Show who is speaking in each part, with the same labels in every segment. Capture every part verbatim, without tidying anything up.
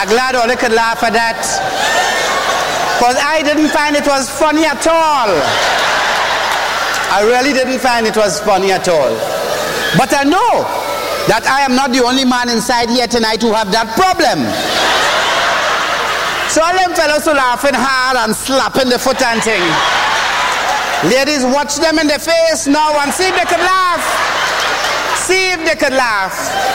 Speaker 1: glad all they could laugh at that. Because I didn't find it was funny at all. I really didn't find it was funny at all. But I know that I am not the only man inside here tonight who have that problem. So all them fellows who laughing hard and slapping the foot and thing. Ladies, watch them in the face now and see if they could laugh. See if they could laugh.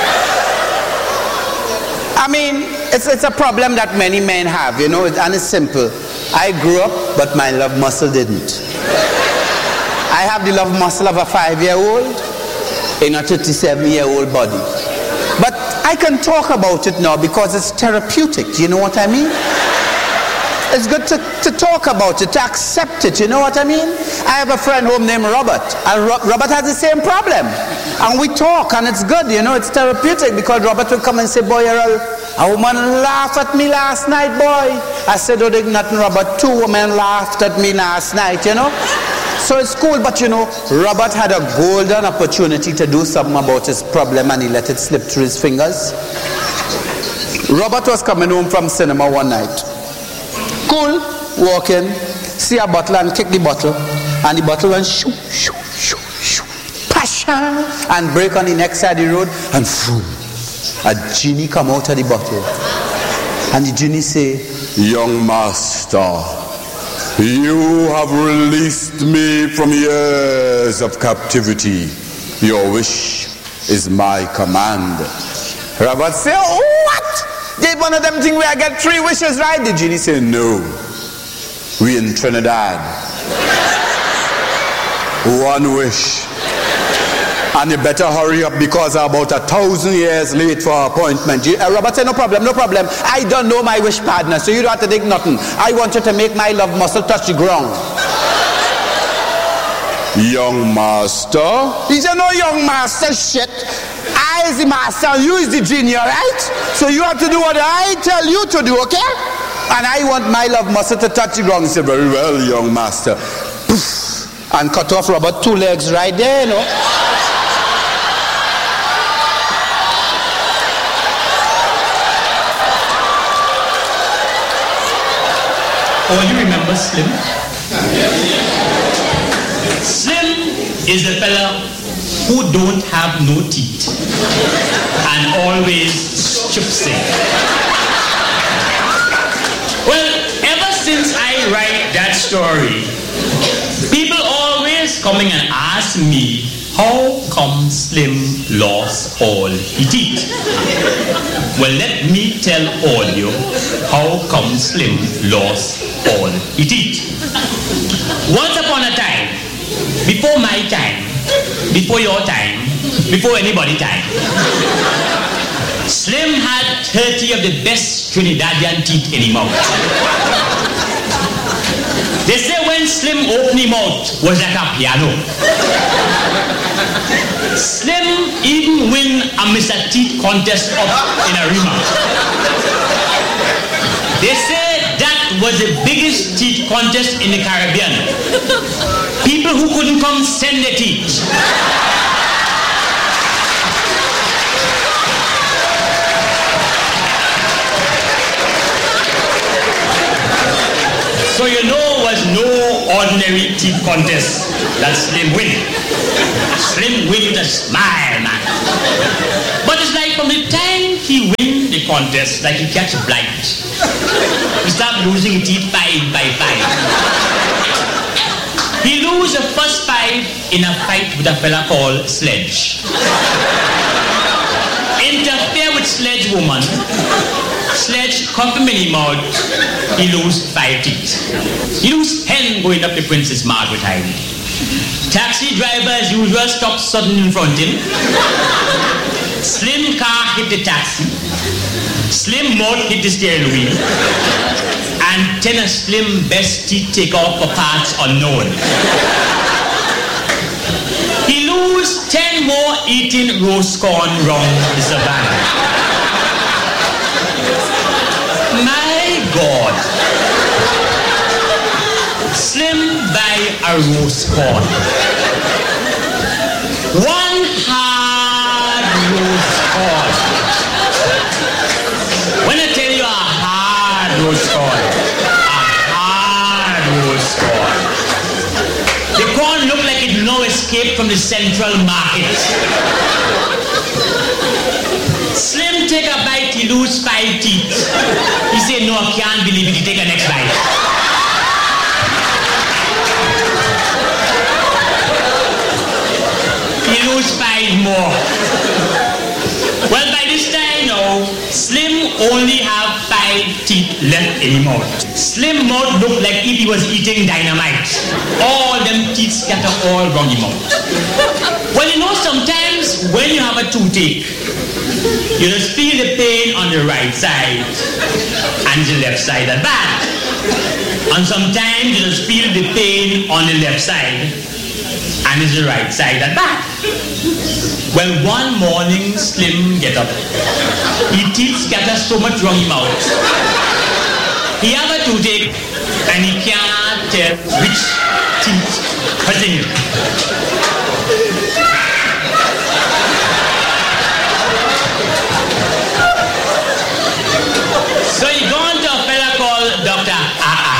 Speaker 1: I mean, it's, it's a problem that many men have, you know, and it's simple. I grew up, but my love muscle didn't. I have the love muscle of a five-year-old in a thirty-seven-year-old body. But I can talk about it now because it's therapeutic, you know what I mean? It's good to, to talk about it, to accept it, you know what I mean? I have a friend home named Robert, and Ro- Robert has the same problem. And we talk, and it's good, you know, it's therapeutic, because Robert will come and say, boy, Errol, a woman laughed at me last night, boy. I said, oh, there's nothing, Robert. Two women laughed at me last night, you know? So it's cool, but you know, Robert had a golden opportunity to do something about his problem, and he let it slip through his fingers. Robert was coming home from cinema one night. Cool, walking, see a bottle and kick the bottle, and the bottle went shoo, shoo, shoo, shoo, pasha, and break on the next side of the road, and boom, a genie come out of the bottle, and the genie say, young master, you have released me from years of captivity. Your wish is my command. Robert say, oh, what? Gave one of them things where I get three wishes, right? The genie say, no. We in Trinidad. One wish. And you better hurry up because I'm about a thousand years late for our appointment. You, uh, Robert said, no problem, no problem. I don't know my wish partner, so you don't have to think nothing. I want you to make my love muscle touch the ground. Young master? He said, no, young master, shit. I is the master, you is the genie, right? So you have to do what I tell you to do, okay? And I want my love muscle to touch the ground. He said, very well, young master. Poof. And cut off Robert two legs right there, you know.
Speaker 2: Oh, you remember Slim? Slim is a fella who don't have no teeth and always chupsing. Well, ever since I write that story, people always coming and ask me, how come Slim lost all his teeth? Well, let me tell all you how come Slim lost all his teeth. Once upon a time, before my time, before your time, before anybody's time, Slim had thirty of the best Trinidadian teeth in his mouth. They say when Slim opened his mouth was like a piano. Slim even win a Mister Teeth contest up in Arima. They say that was the biggest teeth contest in the Caribbean. People who couldn't come send their teeth. So you know it was no ordinary teeth contest that Slim win. Slim win with a smile, man. But it's like from the time he win the contest, like he catch blight. He start losing teeth five by five. He lose the first five in a fight with a fella called Sledge. Interfere with Sledge woman. Sledge come to mini mouth. He lose five teeth. He lose ten going up the Princess Margaret Highway. Taxi driver as usual stop sudden in front of him. Slim car hit the taxi. Slim mouth hit the steering wheel. And ten a Slim best teeth take off for parts unknown. He lose ten more eating roast corn round the savannah. My God. Slim buy a roast corn. One hard roast corn. When I tell you a roast corn. A hard roast corn. The corn looked like it no escape from the central market. Slim take a bite, he lose five teeth. He say, no, I can't believe it. He take a next bite. He lose five more. Well, by this time now, Slim only have five teeth left in his mouth. Slim mouth looked like if he was eating dynamite. All them teeth scatter all around his mouth. Well, you know, sometimes when you have a toothache, you just feel the pain on the right side and the left side at back. And sometimes you just feel the pain on the left side and it's the right side at back. Well, one morning, Slim get up. His teeth scatter so much wrong in mouth. He have a toothache and he can't tell which teeth hurting him. So he gone to a fella called Doctor A A.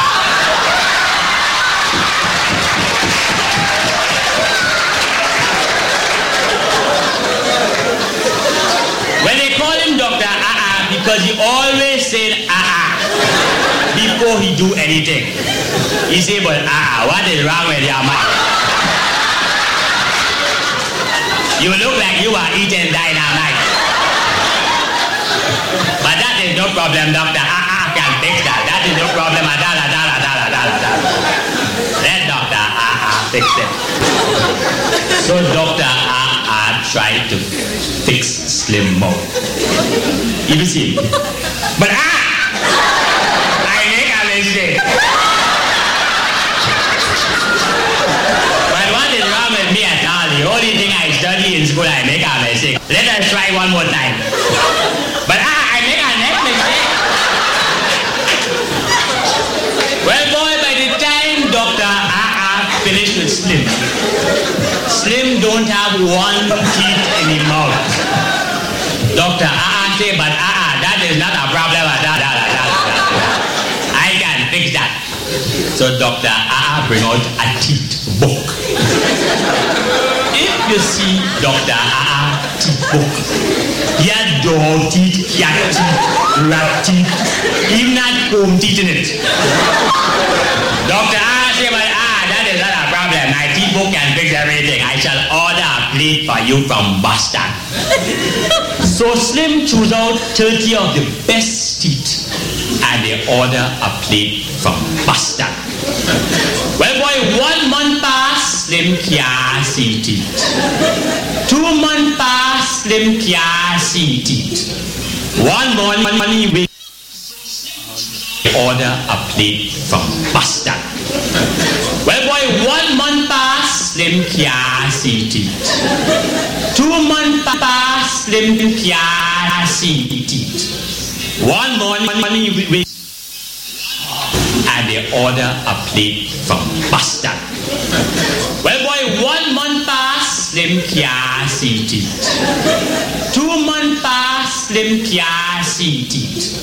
Speaker 2: Well, they call him Doctor A A because he always said A A before he do anything. He say, but A A, what is wrong with your mind? You look like you are eating dynamite. But that is no problem, Doctor A A can fix that. That is no problem at all, at all, at all, at all, at all. Let Doctor A A fix it. So Doctor A A tried to fix Slim mouth. You will see. But ah! I make a mistake. But what is wrong with me at all? The only thing I study in school, I make a mistake. Let us try one more time. But ah, I make a next mistake. Well, boy, by the time Doctor A A finished with Slim, Slim don't have one teeth in his mouth. Doctor A A say, but A A, that is not a problem at all. I can fix that. So Doctor A A bring out a teeth book. If you see Doctor A A teeth book, he has dog teeth, cat teeth, rat teeth, even had comb teeth in it. Doctor A A say, but ah, that is not a problem. My teeth book can fix everything. I shall order a plate for you from Boston. So Slim choose out thirty of the best teeth and they order a plate from Boston. Well, boy, one month pass, Slim can't see teeth. Two months pass, Slim can't see teeth. One morning, we order a plate from Boston. Well, boy, one month pass, Slim can't see teeth. Two months pass, Slim can't see teeth. One morning, we and they order a plate from Boston. Well, boy, one month pass, Slim can't see teeth. Two months pass, Slim can't see teeth.